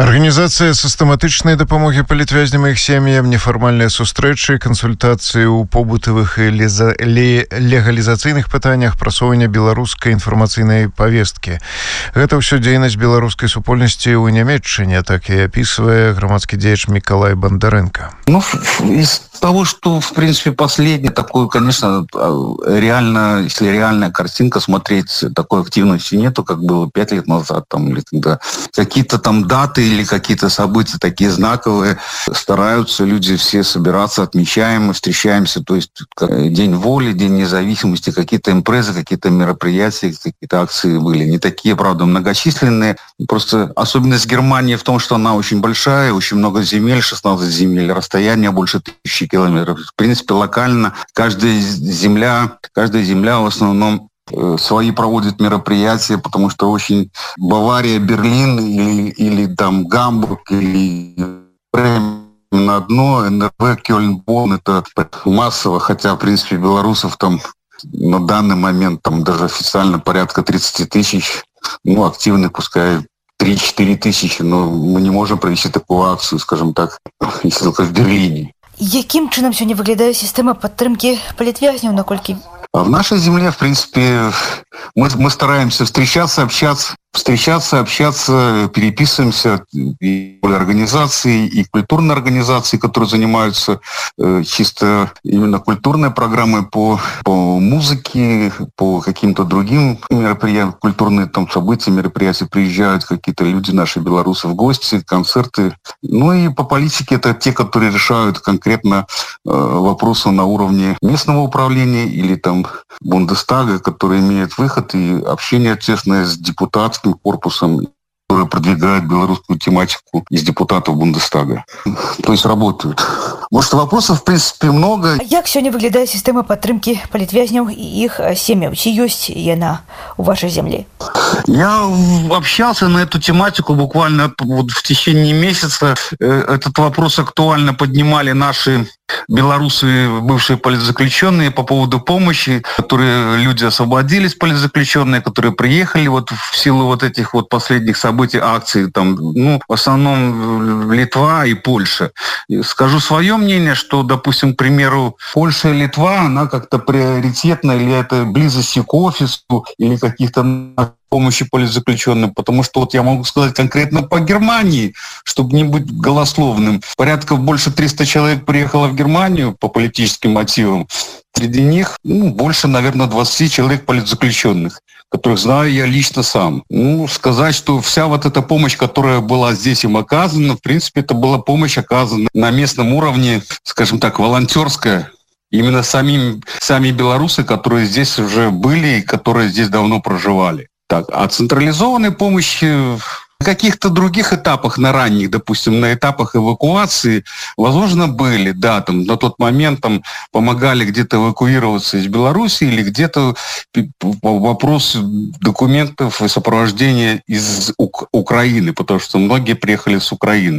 Арганізацыя сістэматычнай дапамогі палітвязням і іх сем'ям, нефармальныя сустрэчы, кансультацыі ў побытавых і легалізацыйных пытаннях, прасоўванне беларускай інфармацыйнай павесткі. Гэта ўсё дзейнасць беларускай супольнасці ў Нямецчыне, так і апісвае грамадскі дзеяч Миколай Бондаренко. Из того, что, в принципе, последнее такое, конечно, реально, если реальная картинка смотреть, такой активности нету, как было 5 лет назад, там, или когда какие-то там даты или какие-то события такие знаковые, стараются люди все собираться, отмечаем, мы встречаемся, то есть День воли, День независимости, какие-то импрезы, какие-то мероприятия, какие-то акции были. Не такие, правда, многочисленные. Просто особенность Германии в том, что она очень большая, очень много земель, 16 земель, расстояние больше 1000 километров. В принципе, локально каждая земля в основном свои проводит мероприятия, потому что очень Бавария, Берлин или там Гамбург, или на одно, НРВ, Кёльн, Бонн, это массово, хотя, в принципе, белорусов там на данный момент там даже официально порядка 30 тысяч, активных пускай 3-4 тысячи, но мы не можем провести такую акцию, скажем так, если только в Берлине. Яким чином сьогодні виглядає система підтримки політв'язнів, наколькі? А в нашей земле, в принципе, мы стараемся встречаться, общаться, переписываемся. И организации, и культурные организации, которые занимаются чисто именно культурной программой по музыке, по каким-то другим мероприятиям, культурные там события, мероприятия, приезжают какие-то люди, наши белорусы, в гости, концерты. И по политике это те, которые решают конкретно вопросы на уровне местного управления или там Бундестага, который имеет выход и общение тесное с депутатским корпусом, который продвигает белорусскую тематику из депутатов Бундестага. То есть работают. Может, вопросов, в принципе, много. Як сьогодні виглядає система підтримки політв'язнів і їх сім'яў? Ці ёсць яна у вашей земле? Я общался на эту тематику буквально в течение месяца. Этот вопрос актуально поднимали наши белорусы, бывшие политзаключенные, по поводу помощи, которые люди освободились, политзаключенные, которые приехали в силу этих последних событий, акций, там, в основном Литва и Польша. И скажу свое мнение, что, допустим, к примеру, Польша и Литва, она как-то приоритетна, или это близости к офису, или каких-то помощи политзаключенным, потому что я могу сказать конкретно по Германии, чтобы не быть голословным. Порядка больше 300 человек приехало в Германию по политическим мотивам. Среди них больше, наверное, 20 человек политзаключенных, которых знаю я лично сам. Сказать, что вся эта помощь, которая была здесь им оказана, в принципе, это была помощь оказана на местном уровне, скажем так, волонтерская. Именно сами белорусы, которые здесь уже были и которые здесь давно проживали. Так, а централизованной помощи на каких-то других этапах, на ранних, допустим, на этапах эвакуации, возможно, были, да, там на тот момент там помогали где-то эвакуироваться из Беларуси или где-то вопрос документов и сопровождения из Украины, потому что многие приехали с Украины.